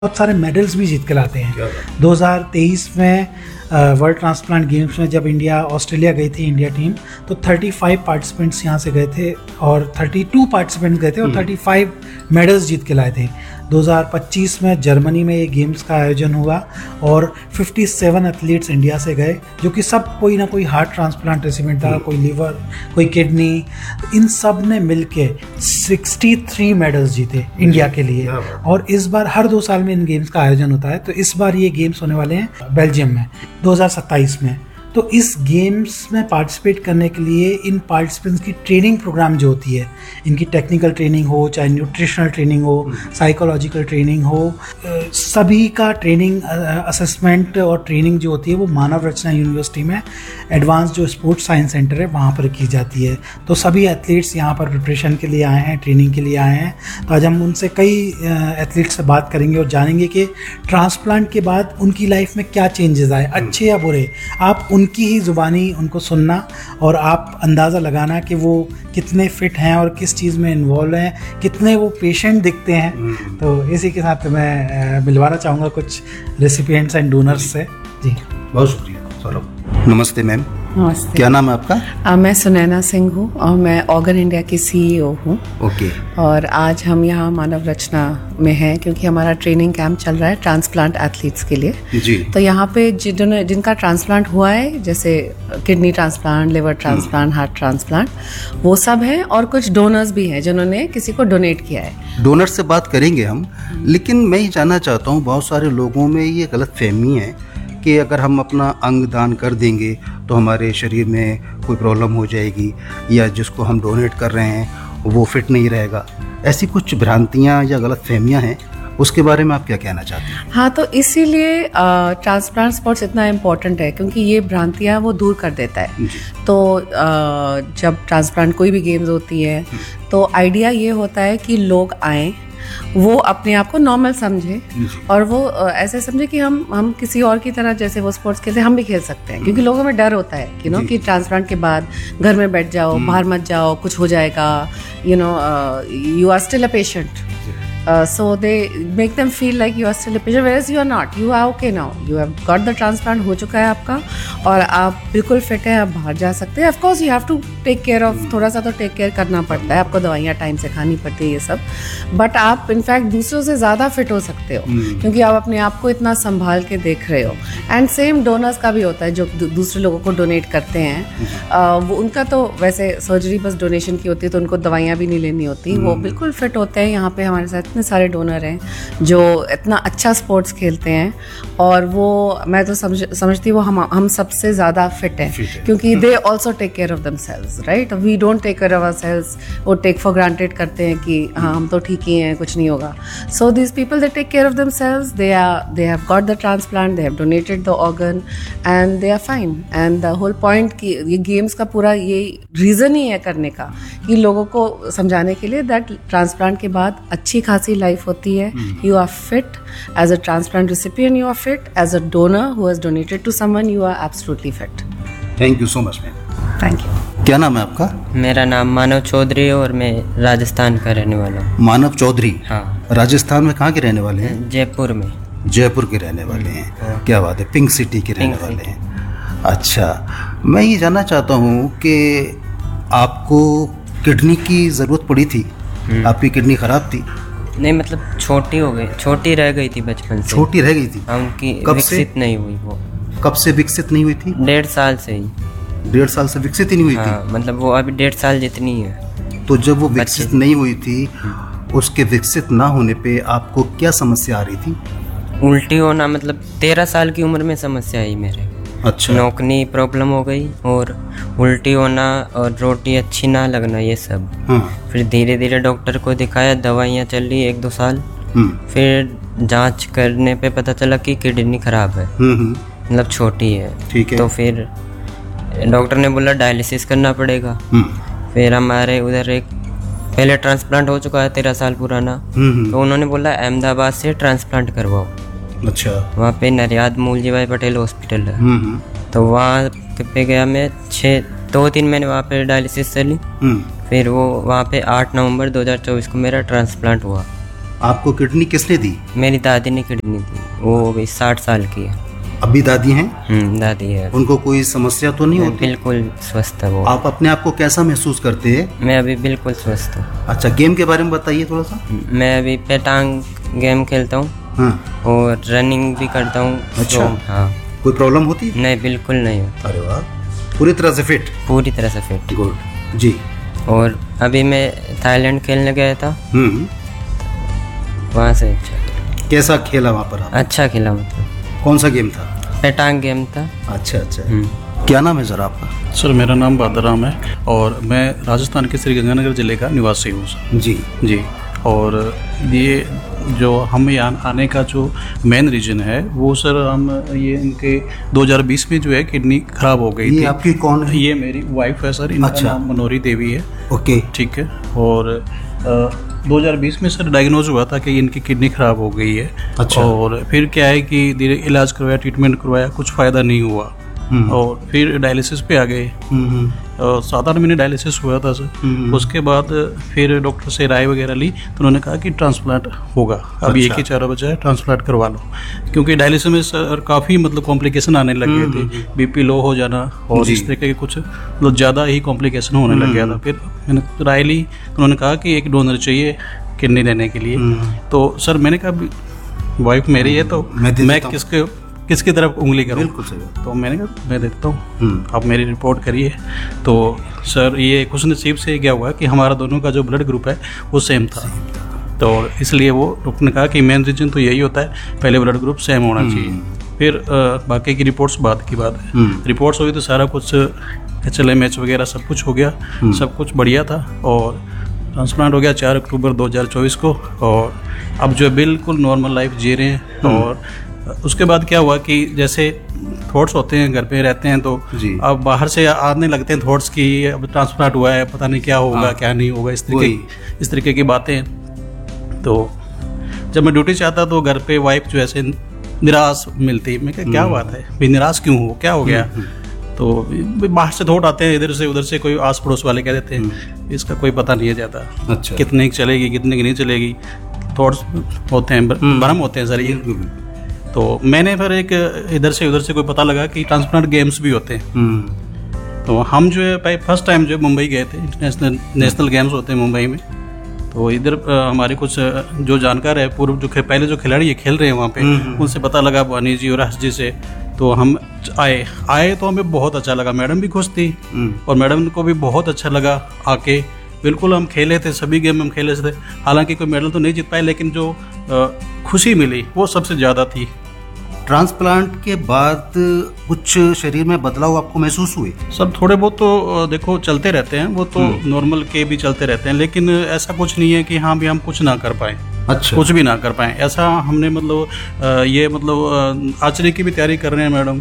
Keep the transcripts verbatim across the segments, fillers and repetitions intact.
बहुत सारे मेडल्स भी जीत के लाते हैं। दो हज़ार तेईस में वर्ल्ड ट्रांसप्लांट गेम्स में जब इंडिया ऑस्ट्रेलिया गई थी इंडिया टीम, तो पैंतीस पार्टिसिपेंट्स यहाँ से गए थे और बत्तीस पार्टिसिपेंट्स गए थे और पैंतीस मेडल्स जीत के लाए थे। दो हज़ार पच्चीस में जर्मनी में ये गेम्स का आयोजन हुआ और सत्तावन एथलीट्स इंडिया से गए, जो कि सब कोई ना कोई हार्ट ट्रांसप्लांट रेसिपिएंट था, कोई लीवर, कोई किडनी। इन सब ने मिलके तिरसठ मेडल्स जीते इंडिया के लिए। और इस बार हर दो साल में इन गेम्स का आयोजन होता है, तो इस बार ये गेम्स होने वाले हैं बेल्जियम में दो हज़ार सत्ताईस में। तो इस गेम्स में पार्टिसिपेट करने के लिए इन पार्टिसिपेंट्स की ट्रेनिंग प्रोग्राम जो होती है, इनकी टेक्निकल ट्रेनिंग हो, चाहे न्यूट्रिशनल ट्रेनिंग हो, साइकोलॉजिकल ट्रेनिंग हो, सभी का ट्रेनिंग असेसमेंट और ट्रेनिंग जो होती है वो मानव रचना यूनिवर्सिटी में एडवांस जो स्पोर्ट्स साइंस सेंटर है वहाँ पर की जाती है। तो सभी एथलीट्स यहाँ पर प्रिपरेशन के लिए आए हैं, ट्रेनिंग के लिए आए हैं। तो आज हम उनसे कई एथलीट्स से बात करेंगे और जानेंगे कि ट्रांसप्लांट के बाद उनकी लाइफ में क्या चेंजेस आए, अच्छे या बुरे। आप उनकी ही ज़ुबानी उनको सुनना और आप अंदाज़ा लगाना कि वो कितने फिट हैं और किस चीज़ में इन्वॉल्व हैं, कितने वो पेशेंट दिखते हैं। तो इसी के साथ मैं मिलवाना चाहूँगा कुछ रेसिपिएंट्स एंड डोनर्स से। जी बहुत शुक्रिया सौरभ। नमस्ते मैम। नमस्ते। क्या नाम है आपका? आ, मैं सुनैना सिंह हूँ और मैं ऑर्गन इंडिया की सीईओ हूँ। ओके। और आज हम यहाँ मानव रचना में हैं क्योंकि हमारा ट्रेनिंग कैंप चल रहा है ट्रांसप्लांट एथलीट्स के लिए। जी। तो यहाँ पे जिन्होंने जिनका ट्रांसप्लांट हुआ है, जैसे kidney transplant, liver transplant, heart transplant, वो सब हैं। और कुछ डोनर्स भी हैं जिन्होंने किसी को डोनेट किया है। डोनर से बात करेंगे हम, लेकिन मैं ये जानना चाहता हूँ, बहुत सारे लोगों में ये गलत फहमी है कि अगर हम अपना अंग दान कर देंगे तो हमारे शरीर में कोई प्रॉब्लम हो जाएगी, या जिसको हम डोनेट कर रहे हैं वो फिट नहीं रहेगा। ऐसी कुछ भ्रांतियाँ या गलत फहमियाँ हैं, उसके बारे में आप क्या कहना चाहते हैं? हाँ, तो इसीलिए ट्रांसप्लांट स्पोर्ट्स इतना इम्पोर्टेंट है क्योंकि ये भ्रांतियाँ वो दूर कर देता है। तो आ, जब ट्रांसप्लांट कोई भी गेम्स होती है तो आइडिया ये होता है कि लोग आएँ, वो अपने आप को नॉर्मल समझे और वो ऐसे समझे कि हम हम किसी और की तरह, जैसे वो स्पोर्ट्स खेलते हैं हम भी खेल सकते हैं। क्योंकि लोगों में डर होता है कि नो कि ट्रांसप्लांट के बाद घर में बैठ जाओ, बाहर मत जाओ, कुछ हो जाएगा, you know you are still a patient. Uh, so they make them feel like you are still a patient, whereas you are not. You are okay now. You have got the transplant, हो चुका है आपका और आप बिल्कुल fit हैं, आप बाहर जा सकते हैं। Of course you have to take care of, थोड़ा सा तो टेक केयर करना पड़ता है, आपको दवाइयाँ टाइम से खानी पड़ती है ये सब, बट आप इनफैक्ट दूसरों से ज़्यादा फिट हो सकते हो क्योंकि आप अपने आप को इतना संभाल के देख रहे हो। एंड सेम डोनर्स का भी होता है, जो दूसरे लोगों को डोनेट करते हैं, uh, वो उनका तो वैसे सर्जरी बस डोनेशन की होती है तो उनको दवाइयाँ भी नहीं लेनी होती, वो बिल्कुल फिट होते हैं। यहाँ पे हमारे साथ इतने सारे डोनर हैं जो इतना अच्छा स्पोर्ट्स खेलते हैं और वो मैं तो समझ समझती हूँ वो हम हम सबसे ज़्यादा फिट हैं क्योंकि they also take care of themselves, right. We don't take care of ourselves, वो टेक फॉर ग्रांटेड करते हैं कि हाँ हम तो ठीक ही हैं, कुछ नहीं होगा। So these people they take care of themselves, they are they have got the transplant, they have donated the organ and they are fine. And the whole point कि ये गेम्स का पूरा ये रीज़न ही है करने का कि लोगों को समझाने के लिए दैट ट्रांसप्लांट के बाद अच्छी खासी लाइफ होती है। You are fit as a transplant recipient, you are fit as a donor who has donated to someone, you are absolutely fit. Thank you so much ma'am. Thank you. क्या नाम है आपका? मेरा नाम मानव चौधरी है और मैं राजस्थान का रहने वाला हूँ। मानव चौधरी? हाँ। राजस्थान में कहाँ के रहने वाले हैं? जयपुर में। जयपुर के रहने वाले हैं, क्या बात है, पिंक सिटी के रहने वाले हैं। अच्छा, मैं ये जानना चाहता हूँ कि आपको किडनी की ज़रूरत पड़ी थी, आपकी किडनी ख़राब थी? नहीं, मतलब छोटी हो गई, छोटी रह गई थी बचपन से। छोटी रह गई थी? हाँ, उनकी कब विकसित नहीं हुई। वो कब से विकसित नहीं हुई थी? डेढ़ साल से ही। डेढ़ साल से विकसित ही नहीं हुई हाँ, थी? मतलब वो अभी डेढ़ साल जितनी है। तो जब वो विकसित नहीं हुई थी, उसके विकसित ना होने पे आपको क्या समस्या आ रही थी? उल्टी होना, मतलब तेरह साल की उम्र में समस्या आई मेरे। अच्छा। नौकनी प्रॉब्लम हो गई और उल्टी होना और रोटी अच्छी ना लगना, ये सब। हाँ। फिर धीरे धीरे डॉक्टर को दिखाया, दवाइयाँ चल रही एक दो साल, फिर जांच करने पे पता चला कि किडनी खराब है, मतलब छोटी है। ठीक है। तो फिर डॉक्टर ने बोला डायलिसिस करना पड़ेगा। फिर हमारे उधर एक पहले ट्रांसप्लांट हो चुका है तेरह साल पुराना, तो उन्होंने बोला अहमदाबाद से ट्रांसप्लांट करवाओ। अच्छा। वहाँ पे नरियाद मूलजी भाई पटेल हॉस्पिटल है, तो वहाँ पे गया मैं। छः दो तीन महीने वहाँ पे डायलिसिस चली। फिर वो वहाँ पे आठ नवंबर दो हज़ार चौबीस को मेरा ट्रांसप्लांट हुआ। आपको किडनी किसने दी? मेरी दादी ने किडनी दी, वो अभी साठ साल की है। अभी दादी हैं? हम्म, दादी है। उनको कोई समस्या तो नहीं होती? बिल्कुल स्वस्थ है वो। आप अपने आप को कैसा महसूस करते हैं? मैं अभी बिल्कुल स्वस्थ हूँ। अच्छा, गेम के बारे में बताइए थोड़ा सा। मैं अभी पेटांग गेम खेलता हूँ। हाँ। और रनिंग भी करता हूँ। अच्छा। तो, हाँ। कोई प्रॉब्लम होती है? नहीं, बिल्कुल नहीं होती। अरे वाह, पूरी तरह से फिट? पूरी तरह से फिट। गुड जी। और अभी मैं थाईलैंड खेलने गया था। हम्म। वहाँ से अच्छा। कैसा खेला वहाँ पर आप? अच्छा खेला, मतलब। कौन सा गेम था? पेटांग गेम था। अच्छा अच्छा। क्या नाम है सर आपका? सर मेरा नाम बादराम है और मैं राजस्थान के श्री गंगानगर जिले का निवासी हूँ सर। जी जी। और ये जो हम यहाँ आने का जो मेन रीजन है वो सर, हम ये इनके दो हज़ार बीस में जो है किडनी खराब हो गई ये थी। आपकी कौन है? ये मेरी वाइफ है सर, इनका अच्छा। नाम मनोरी देवी है। ओके, ठीक है। और दो हज़ार बीस में सर डायग्नोज हुआ था कि इनकी किडनी खराब हो गई है। अच्छा। और फिर क्या है कि धीरे इलाज करवाया, ट्रीटमेंट करवाया, कुछ फ़ायदा नहीं हुआ और फिर डायलिसिस पे आ गए। और सात आठ महीने डायलिसिस हुआ था सर। उसके बाद फिर डॉक्टर से राय वगैरह ली तो उन्होंने कहा कि ट्रांसप्लांट होगा। अब अच्छा। एक ही चारा बचा है, ट्रांसप्लांट करवा लो। क्योंकि डायलिसिस में सर काफ़ी मतलब कॉम्प्लिकेशन आने लग गए थे, बीपी लो हो जाना और इस तरीके के कुछ मतलब ज़्यादा ही कॉम्प्लिकेशन होने लग गया था। फिर मैंने राय ली तो उन्होंने कहा कि एक डोनर चाहिए किडनी देने के लिए। तो सर मैंने कहा वाइफ मेरी है तो मैं दे मैं देता हूँ। किसके किसकी तरफ उंगली करूं? बिल्कुल सही। तो मैंने कहा मैं देखता हूँ, आप मेरी रिपोर्ट करिए। तो सर ये खुश नसीब से क्या हुआ कि हमारा दोनों का जो ब्लड ग्रुप है वो सेम था। तो इसलिए वो डॉक्टर ने कहा कि मेन रीजन तो यही होता है, पहले ब्लड ग्रुप सेम होना चाहिए। फिर अ, बाकी की रिपोर्ट्स बाद की बात है। रिपोर्ट्स हुई तो सारा कुछ एच एल एम एच वगैरह सब कुछ हो गया, सब कुछ बढ़िया था और ट्रांसप्लांट हो गया चार अक्टूबर दो हज़ार चौबीस को। और अब जो बिल्कुल नॉर्मल लाइफ जी रहे हैं। और उसके बाद क्या हुआ कि जैसे थॉट्स होते हैं, घर पे रहते हैं तो अब बाहर से आने लगते हैं थॉट्स की, अब ट्रांसप्लांट हुआ है, पता नहीं क्या होगा, हाँ। क्या नहीं होगा, इस तरीके इस तरीके की बातें। तो जब मैं ड्यूटी से आता तो घर पे वाइफ जो ऐसे निराश मिलती, मैं क्या क्या बात है भाई, निराश क्यों हो, क्या हो गया? तो बाहर से थोट आते हैं, इधर से उधर से, कोई आस पड़ोस वाले कह देते हैं इसका कोई पता नहीं है ज़्यादा। अच्छा। कितने की चलेगी, कितने की नहीं चलेगी, थॉट्स होते हैं, भ्रम होते हैं सर ये। तो मैंने फिर एक इधर से उधर से कोई पता लगा कि ट्रांसप्लांट गेम्स भी होते हैं। तो हम जो है फर्स्ट टाइम जो मुंबई गए थे, इंटरनेशनल नेशनल गेम्स होते हैं मुंबई में। तो इधर हमारे कुछ जो जानकार है, पूर्व जो पहले जो खिलाड़ी ये खेल रहे हैं वहाँ पे, उनसे पता लगा वानी जी और हर्ष जी से। तो हम आए आए तो हमें बहुत अच्छा लगा, मैडम भी खुश थी और मैडम को भी बहुत अच्छा लगा आके। बिल्कुल हम खेले थे, सभी गेम हम खेले थे, हालांकि कोई मेडल तो नहीं जीत पाए, लेकिन जो खुशी मिली वो सबसे ज़्यादा थी। ट्रांसप्लांट के बाद कुछ शरीर में बदलाव आपको महसूस हुए? सर थोड़े बहुत तो देखो चलते रहते हैं, वो तो नॉर्मल के भी चलते रहते हैं, लेकिन ऐसा कुछ नहीं है कि हाँ भी हम कुछ ना कर पाए। अच्छा। कुछ भी ना कर पाए ऐसा हमने मतलब ये मतलब आर्चरी की भी तैयारी कर रहे हैं मैडम,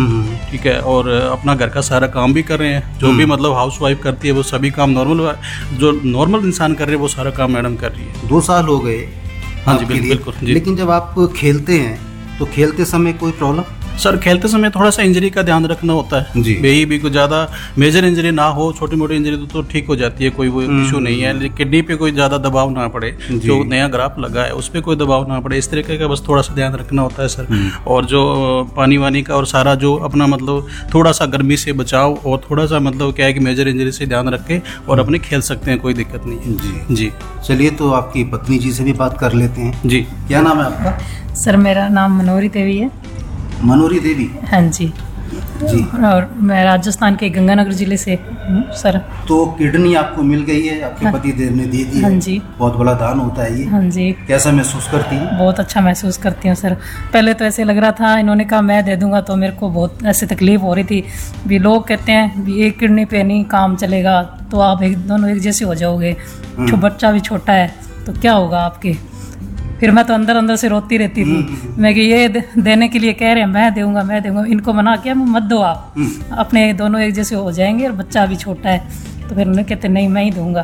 ठीक है, और अपना घर का सारा काम भी कर रहे हैं, जो भी मतलब हाउस वाइफ करती है वो सभी काम नॉर्मल जो नॉर्मल इंसान कर रहे हैं वो सारा काम मैडम कर रही है। दो साल हो गए? हाँ जी बिल्कुल। लेकिन जब आप खेलते हैं तो खेलते समय कोई प्रॉब्लम? सर खेलते समय थोड़ा सा इंजरी का ध्यान रखना होता है जी। यही भी कोई ज़्यादा मेजर इंजरी ना हो, छोटी मोटी इंजरी तो ठीक हो जाती है, कोई वो इशू नहीं है। लेकिन किडनी पे कोई ज़्यादा दबाव ना पड़े, जो नया ग्राफ लगा है उस पर कोई दबाव ना पड़े, इस तरीके का बस थोड़ा सा ध्यान रखना होता है सर। और जो पानी वानी का और सारा जो अपना मतलब थोड़ा सा गर्मी से बचाव और थोड़ा सा मतलब क्या है कि मेजर इंजरी से ध्यान रख के और अपने खेल सकते हैं, कोई दिक्कत नहीं है जी। जी चलिए, तो आपकी पत्नी जी से भी बात कर लेते हैं। जी, क्या नाम है आपका? सर मेरा नाम मनोरी देवी है। मनोरी देवी? हाँ जी जी। और मैं राजस्थान के गंगानगर जिले से हूँ सर। तो किडनी आपको मिल गई है, आपके हाँ, पति देव ने दे दी है। हाँ जी। बहुत बड़ा दान होता है ये। हाँ जी। कैसा महसूस करती है? बहुत अच्छा महसूस करती हूँ सर। पहले तो ऐसे लग रहा था, इन्होंने कहा मैं दे दूंगा तो मेरे को बहुत ऐसे तकलीफ हो रही थी भी। लोग कहते हैं भी एक किडनी पे नहीं काम चलेगा, तो आप एक दोनों एक जैसे हो जाओगे, बच्चा भी छोटा है तो क्या होगा आपके। फिर मैं तो अंदर अंदर से रोती रहती थी, मैं कि ये दे, देने के लिए कह रहे हैं, मैं दूंगा मैं दूंगा। इनको मना किया, मत दो आप, अपने दोनों एक जैसे हो जाएंगे और बच्चा भी छोटा है। तो फिर उन्होंने कहते नहीं मैं ही दूंगा,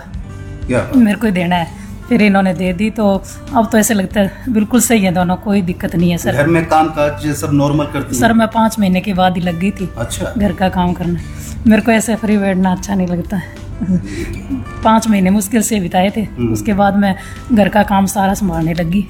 मेरे को ही देना है। फिर इन्होंने दे दी, तो अब तो ऐसे लगता है बिल्कुल सही है दोनों, कोई दिक्कत नहीं है सर। घर में काम काज सब नॉर्मल करती सर? मैं पाँच महीने के बाद ही लग गई थी। अच्छा। घर का काम करना, मेरे को ऐसे फ्री बैठना अच्छा नहीं लगता है। पाँच महीने मुश्किल से बिताए थे। उसके बाद मैं घर का काम सारा संभालने लगी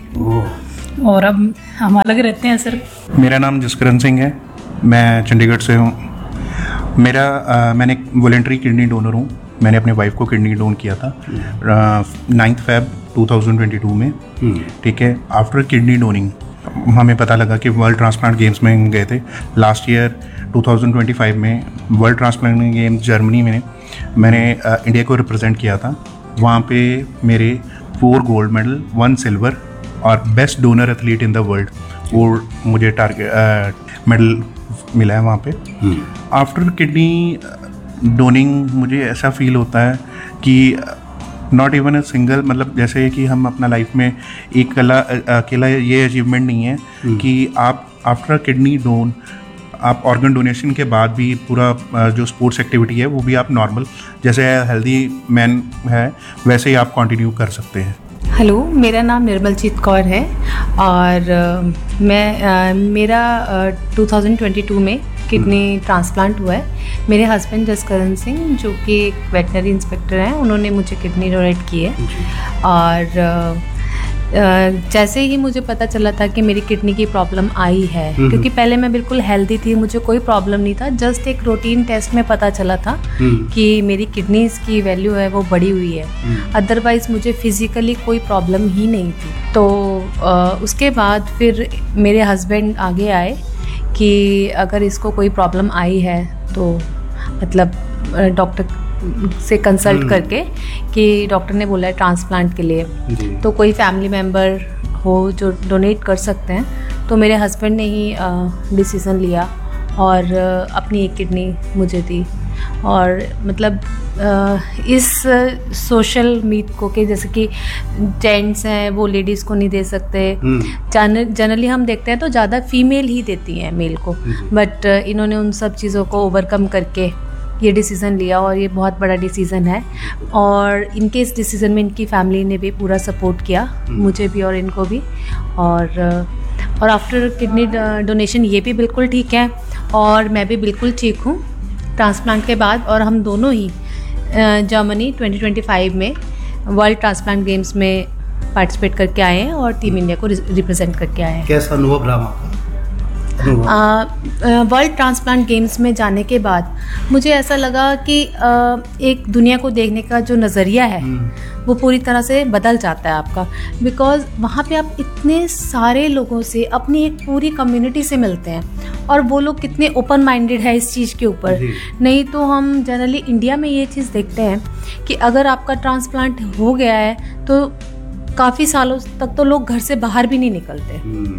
और अब हम अलग रहते हैं सर। मेरा नाम जसकरण सिंह है, मैं चंडीगढ़ से हूँ। मेरा आ, मैंने एक वॉलेंट्री किडनी डोनर हूँ। मैंने अपने वाइफ को किडनी डोन किया था ninth Feb two thousand twenty two में, ठीक है। आफ्टर किडनी डोनिंग हमें पता लगा कि वर्ल्ड ट्रांसप्लांट गेम्स में गए थे last year two thousand twenty five में। वर्ल्ड ट्रांसप्लांट गेम्स जर्मनी में मैंने आ, इंडिया को रिप्रेजेंट किया था। वहाँ पे मेरे four gold medal, one silver और best donor athlete in the world वो मुझे टारगेट मेडल मिला है वहाँ पे। आफ्टर किडनी डोनिंग मुझे ऐसा फील होता है कि नॉट इवन अ सिंगल, मतलब जैसे कि हम अपना लाइफ में एक कला अकेला ये अचीवमेंट नहीं है कि आप आफ्टर किडनी डोन आप ऑर्गन डोनेशन के बाद भी पूरा जो स्पोर्ट्स एक्टिविटी है वो भी आप नॉर्मल जैसे हेल्दी मैन है वैसे ही आप कंटिन्यू कर सकते हैं। हेलो, मेरा नाम निर्मलजीत कौर है और uh, मैं uh, मेरा uh, two thousand twenty two में किडनी ट्रांसप्लांट हुआ है। मेरे हस्बैंड जसकरण सिंह जो कि एक वेटनरी इंस्पेक्टर हैं, उन्होंने मुझे किडनी डोनेट की है। और uh, uh, जैसे ही मुझे पता चला था कि मेरी किडनी की प्रॉब्लम आई है, क्योंकि पहले मैं बिल्कुल हेल्दी थी, मुझे कोई प्रॉब्लम नहीं था, जस्ट एक रूटीन टेस्ट में पता चला था कि मेरी किडनीज की वैल्यू है वो बढ़ी हुई है। अदरवाइज़ मुझे फिज़िकली कोई प्रॉब्लम ही नहीं थी। तो uh, उसके बाद फिर मेरे हस्बैंड आगे आए कि अगर इसको कोई प्रॉब्लम आई है तो मतलब डॉक्टर से कंसल्ट करके कि डॉक्टर ने बोला है ट्रांसप्लांट के लिए, तो कोई फैमिली मेम्बर हो जो डोनेट कर सकते हैं। तो मेरे हस्बैंड ने ही डिसीज़न लिया और अपनी एक किडनी मुझे दी। और मतलब इस सोशल मीट को कि जैसे कि जेंट्स हैं वो लेडीज़ को नहीं दे सकते, जनरली हम देखते हैं तो ज़्यादा फीमेल ही देती हैं मेल को, बट इन्होंने उन सब चीज़ों को ओवरकम करके ये डिसीज़न लिया और ये बहुत बड़ा डिसीज़न है। और इनके इस डिसीज़न में इनकी फैमिली ने भी पूरा सपोर्ट किया, मुझे भी और इनको भी। और और आफ्टर किडनी डोनेशन ये भी बिल्कुल ठीक है और मैं भी बिल्कुल ठीक हूँ ट्रांसप्लांट के बाद। और हम दोनों ही जर्मनी ट्वेंटी ट्वेंटी फाइव में वर्ल्ड ट्रांसप्लांट गेम्स में पार्टिसिपेट करके आए हैं और टीम इंडिया को रिप्रेजेंट करके आए हैं। कैसा अनुभव रहा आपका? वर्ल्ड ट्रांसप्लांट गेम्स में जाने के बाद मुझे ऐसा लगा कि आ, एक दुनिया को देखने का जो नज़रिया है वो पूरी तरह से बदल जाता है आपका। बिकॉज़ वहाँ पे आप इतने सारे लोगों से, अपनी एक पूरी कम्युनिटी से मिलते हैं और वो लोग कितने ओपन माइंडेड है इस चीज़ के ऊपर। नहीं तो हम जनरली इंडिया में ये चीज़ देखते हैं कि अगर आपका ट्रांसप्लांट हो गया है तो काफ़ी सालों तक तो लोग घर से बाहर भी नहीं निकलते।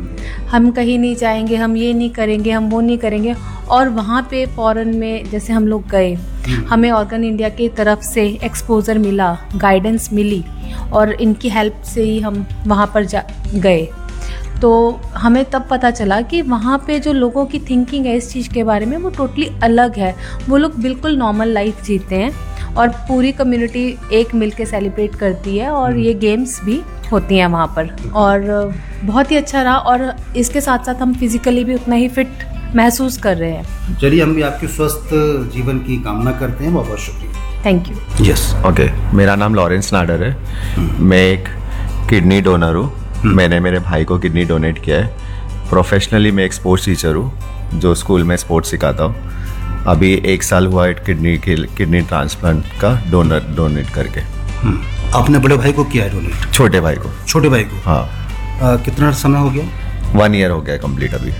हम कहीं नहीं जाएंगे, हम ये नहीं करेंगे, हम वो नहीं करेंगे। और वहाँ पे फॉरेन में जैसे हम लोग गए, हमें ऑर्गन इंडिया की तरफ से एक्सपोजर मिला, गाइडेंस मिली और इनकी हेल्प से ही हम वहाँ पर जा गए। तो हमें तब पता चला कि वहाँ पे जो लोगों की थिंकिंग है इस चीज़ के बारे में वो टोटली अलग है। वो लोग बिल्कुल नॉर्मल लाइफ जीते हैं और पूरी कम्युनिटी एक मिल के सेलिब्रेट करती है और ये गेम्स भी होती हैं वहाँ पर। और बहुत ही अच्छा रहा और इसके साथ साथ हम फिज़िकली भी उतना ही फिट महसूस कर रहे हैं। चलिए, हम भी आपके स्वस्थ जीवन की कामना करते हैं। बहुत बहुत शुक्रिया। Thank you. Yes, okay. मेरा नाम लॉरेंस नाडर है। मैं एक किडनी डोनर हूँ। मैंने मेरे भाई को किडनी डोनेट किया है। प्रोफेशनली मैं एक स्पोर्ट्स टीचर हूँ जो स्कूल में स्पोर्ट्स सिखाता हूँ। अभी एक साल हुआ है किडनी के किडनी ट्रांसप्लांट का डोनर डोनेट करके। आपने बड़े भाई को किया है डोनेट? छोटे भाई को। छोटे भाई को, हाँ। आ, कितना समय हो गया? वन ईयर हो गया कंप्लीट अभी।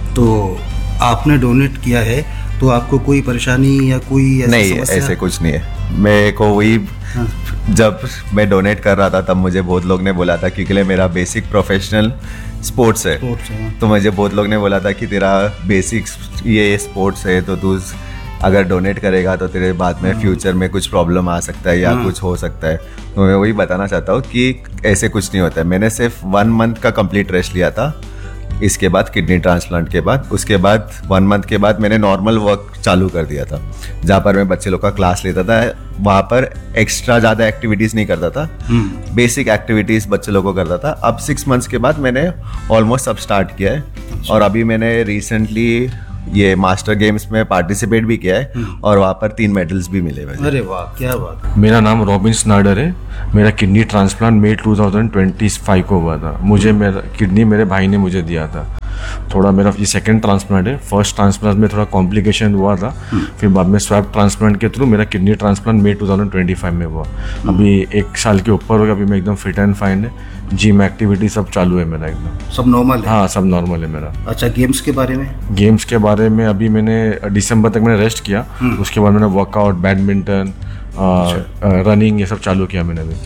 तो आपने डोनेट किया है तो आपको कोई परेशानी या कोई ऐसी नहीं? ऐसे कुछ नहीं है। मेरे को वही हाँ। जब मैं डोनेट कर रहा था तब मुझे बहुत लोग ने बोला था, क्योंकि मेरा बेसिक प्रोफेशनल स्पोर्ट्स है, स्पोर्ट्स है। तो मुझे बहुत लोग ने बोला था कि तेरा बेसिक ये स्पोर्ट्स है तो तू अगर डोनेट करेगा तो तेरे बाद में फ्यूचर में कुछ प्रॉब्लम आ सकता है या कुछ हो सकता है। तो मैं वही बताना चाहता हूँ कि ऐसे कुछ नहीं होता है। मैंने सिर्फ वन मंथ का कंप्लीट रेस्ट लिया था इसके बाद किडनी ट्रांसप्लांट के बाद। उसके बाद वन मंथ के बाद मैंने नॉर्मल वर्क चालू कर दिया था, जहाँ पर मैं बच्चे लोग का क्लास लेता था। वहाँ पर एक्स्ट्रा ज़्यादा एक्टिविटीज़ नहीं करता था, बेसिक एक्टिविटीज़ बच्चे लोगों को करता था। अब सिक्स मंथ्स के बाद मैंने ऑलमोस्ट सब स्टार्ट किया है और अभी मैंने रिसेंटली ये मास्टर गेम्स में पार्टिसिपेट भी किया है और वहाँ पर तीन मेडल्स भी मिले मुझे। अरे वाह, क्या बात। मेरा नाम रॉबिन स्नाइडर है। मेरा किडनी ट्रांसप्लांट मई टू थाउजेंड ट्वेंटी फाइव को हुआ था। मुझे मेरा किडनी मेरे भाई ने मुझे दिया था। थोड़ा मेरा ये सेकंड ट्रांसप्लांट है। फर्स्ट ट्रांसप्लांट में थोड़ा कॉम्प्लिकेशन हुआ था, फिर बाद में स्वैप ट्रांसप्लांट के थ्रू मेरा किडनी ट्रांसप्लांट मई टू थाउजेंड ट्वेंटी फाइव में हुआ। अभी एक साल के ऊपर हो गया। अभी मैं एकदम फिट एंड फाइन है। जिम एक्टिविटी सब चालू है मेरा एकदम। सब नॉर्मल है? हाँ, सब नॉर्मल है मेरा। अच्छा, गेम्स के बारे में? गेम्स के बारे में अभी मैंने दिसंबर तक मैंने रेस्ट किया। उसके बाद मैंने वर्कआउट, बैडमिंटन, रनिंग ये सब चालू किया मैंने अभी।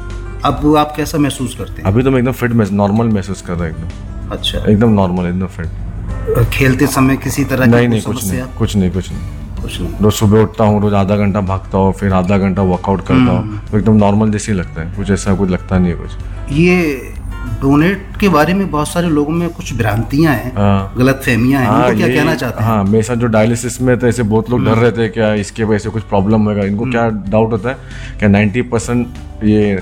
अब आप कैसा महसूस करते हैं? अभी तो मैं एकदम फिट, नॉर्मल महसूस कर रहा हूँ एकदम। अच्छा, एकदम नॉर्मल, एकदम फिट। खेलते समय किसी तरह नहीं नहीं कुछ नहीं कुछ नहीं कुछ नहीं कुछ नहीं रोज सुबह उठता हूँ, रोज आधा घंटा भागता हूँ, फिर आधा घंटा वर्कआउट करता हूँ, तो एकदम नॉर्मल जैसे ही लगता है। कुछ ऐसा कुछ लगता नहीं है कुछ। ये डोनेट के बारे में बहुत सारे लोगों में कुछ भ्रांतियां हैं, गलत फहमियां हैं, इनको क्या कहना चाहते हैं? हाँ, मेरे साथ जो डायलिसिस में थे ऐसे बहुत लोग डर रहे थे क्या इसके वजह से कुछ प्रॉब्लम होगा। इनको क्या डाउट होता है क्या नाइन्टी परसेंट ये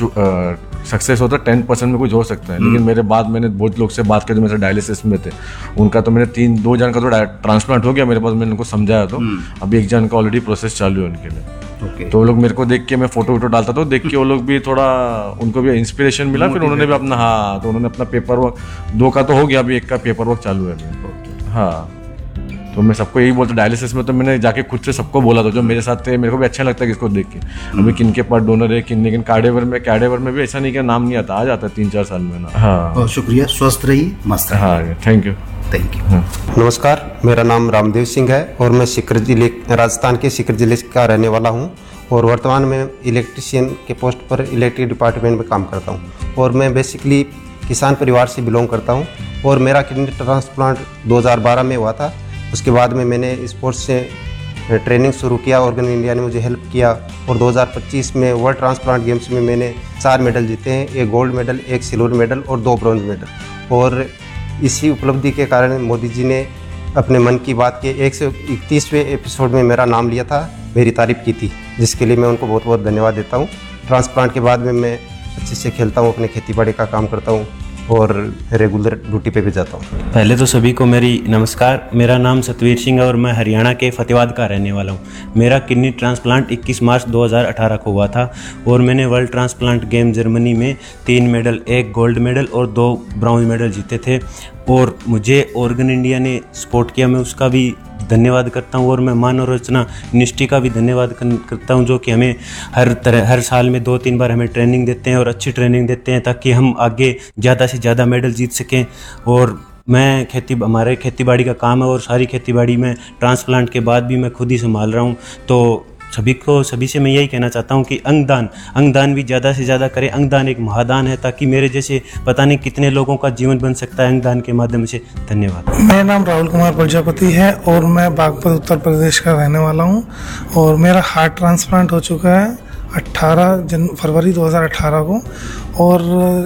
सक्सेस होता है, टेन परसेंट में कुछ हो सकता है। लेकिन मेरे बाद मैंने बहुत लोग से बात की जो मेरे डायलिसिस में थे, उनका तो मैंने तीन दो जन का तो ट्रांसप्लांट हो गया मेरे पास। मैंने उनको समझाया तो अभी एक जन का ऑलरेडी प्रोसेस चालू है उनके लिए। Okay. तो वो लोग मेरे को देख के, मैं फोटो वोटो डालता था, देख के वो लोग भी थोड़ा, उनको भी इंस्पिरेशन मिला। फिर उन्होंने भी अपना, हाँ, तो उन्होंने अपना पेपर वर्क, दो का तो हो गया, अभी एक का पेपर वर्क चालू है। okay. हाँ, तो मैं सबको यही बोलता, डायलिसिस में तो मैंने जाके खुद से सबको बोला था जो मेरे साथ थे। मेरे को भी अच्छा लगता है किसको देख के अभी किन के पास डोनर है किन, लेकिन कार्डियोवर में कार्डियोवर में भी ऐसा नहीं कि नाम नहीं आता, आ जाता है तीन चार साल में ना। हाँ, बहुत शुक्रिया, स्वस्थ रहिए, मस्त। हाँ, थैंक यू थैंक यू। नमस्कार, मेरा नाम रामदेव सिंह है और मैं सीकर जिले, राजस्थान के सीकर जिले का रहने वाला हूँ और वर्तमान में इलेक्ट्रीशियन के पोस्ट पर इलेक्ट्रिक डिपार्टमेंट में काम करता हूँ। और मैं बेसिकली किसान परिवार से बिलोंग करता हूँ और मेरा किडनी ट्रांसप्लांट दो हज़ार बारह में हुआ था। उसके बाद में मैंने स्पोर्ट्स से ट्रेनिंग शुरू किया, ऑर्गन इंडिया ने मुझे हेल्प किया और दो हज़ार पच्चीस में वर्ल्ड ट्रांसप्लांट गेम्स में मैंने चार मेडल जीते हैं, एक गोल्ड मेडल, एक सिल्वर मेडल और दो ब्रॉन्ज मेडल। और इसी उपलब्धि के कारण मोदी जी ने अपने मन की बात के एक सौ इकतीसवें एपिसोड में मेरा नाम लिया था, मेरी तारीफ की थी, जिसके लिए मैं उनको बहुत बहुत धन्यवाद देता हूँ। ट्रांसप्लांट के बाद में मैं अच्छे से खेलता हूँ, अपने खेती बाड़ी का काम करता हूँ और रेगुलर ड्यूटी पे भी जाता हूँ। पहले तो सभी को मेरी नमस्कार। मेरा नाम सतवीर सिंह है और मैं हरियाणा के फतेहाबाद का रहने वाला हूँ। मेरा किडनी ट्रांसप्लांट इक्कीस मार्च दो हज़ार अठारह को हुआ था और मैंने वर्ल्ड ट्रांसप्लांट गेम जर्मनी में तीन मेडल, एक गोल्ड मेडल और दो ब्रॉन्ज मेडल जीते थे। और मुझे ऑर्गन इंडिया ने सपोर्ट किया, मैं उसका भी धन्यवाद करता हूँ। और मैं मानव रचना यूनिवर्सिटी का भी धन्यवाद करता हूँ, जो कि हमें हर तरह हर साल में दो तीन बार हमें ट्रेनिंग देते हैं और अच्छी ट्रेनिंग देते हैं ताकि हम आगे ज़्यादा से ज़्यादा मेडल जीत सकें। और मैं खेती हमारे खेतीबाड़ी का काम है और सारी खेतीबाड़ी में ट्रांसप्लांट के बाद भी मैं खुद ही संभाल रहा हूँ। तो सभी को सभी से मैं यही कहना चाहता हूँ कि अंगदान अंगदान भी ज़्यादा से ज़्यादा करें। अंगदान एक महादान है, ताकि मेरे जैसे पता नहीं कितने लोगों का जीवन बन सकता है अंगदान के माध्यम से। धन्यवाद। मेरा नाम राहुल कुमार प्रजापति है और मैं बागपत उत्तर प्रदेश का रहने वाला हूँ और मेरा हार्ट ट्रांसप्लांट हो चुका है अट्ठारह जन फरवरी दो हज़ार अठारह को। और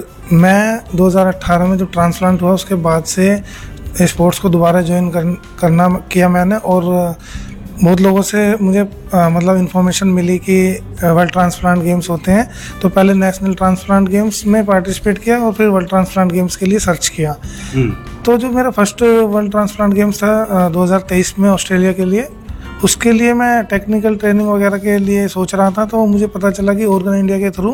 मैं दो हज़ार अठारह में जब ट्रांसप्लांट हुआ उसके बाद से स्पोर्ट्स को दोबारा ज्वाइन कर, करना किया मैंने। और बहुत लोगों से मुझे आ, मतलब इन्फॉर्मेशन मिली कि वर्ल्ड ट्रांसप्लांट गेम्स होते हैं, तो पहले नेशनल ट्रांसप्लांट गेम्स में पार्टिसिपेट किया और फिर वर्ल्ड ट्रांसप्लांट गेम्स के लिए सर्च किया। तो जो मेरा फर्स्ट वर्ल्ड ट्रांसप्लांट गेम्स था दो हज़ार तेईस में ऑस्ट्रेलिया के लिए, उसके लिए मैं टेक्निकल ट्रेनिंग वगैरह के लिए सोच रहा था। तो मुझे पता चला कि ऑर्गन इंडिया के थ्रू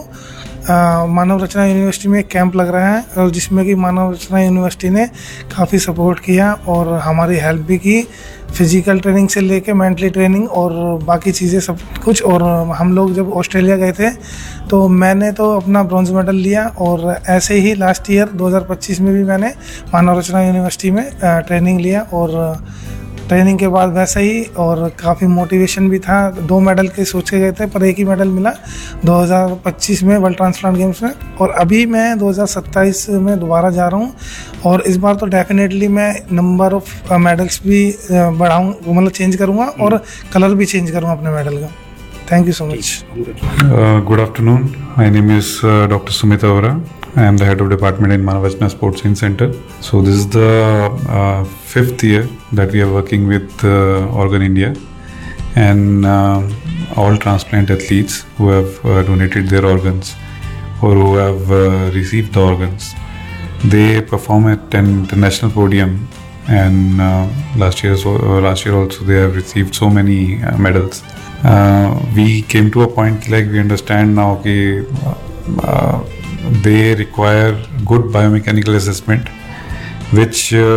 मानव रचना यूनिवर्सिटी में एक कैंप लग रहा है और जिसमें कि मानव रचना यूनिवर्सिटी ने काफ़ी सपोर्ट किया और हमारी हेल्प भी की, फिजिकल ट्रेनिंग से लेके मेंटली ट्रेनिंग और बाकी चीज़ें सब कुछ। और हम लोग जब ऑस्ट्रेलिया गए थे तो मैंने तो अपना ब्रॉन्ज मेडल लिया और ऐसे ही लास्ट ईयर दो हज़ार पच्चीस में भी मैंने मानव रचना यूनिवर्सिटी में ट्रेनिंग लिया और ट्रेनिंग के बाद वैसे ही और काफ़ी मोटिवेशन भी था। दो मेडल के सोच के गए थे पर एक ही मेडल मिला दो हज़ार पच्चीस में वर्ल्ड ट्रांसप्लांट गेम्स में। और अभी मैं दो हज़ार सत्ताईस में दोबारा जा रहा हूँ और इस बार तो डेफिनेटली मैं नंबर ऑफ मेडल्स भी बढ़ाऊँ, मतलब चेंज करूँगा और कलर भी चेंज करूँगा अपने मेडल का। Thank you so much. Uh, good afternoon. My name is uh, Doctor Sumita Ora. I am the head of department in Manavachna Sports Science Center. So this is the uh, fifth year that we are working with uh, Organ India and uh, all transplant athletes who have uh, donated their organs or who have uh, received the organs. They perform at an international podium and uh, last year so uh, last year also they have received so many uh, medals. Uh, we came to a point like we understand now that uh, they require good biomechanical assessment, which uh,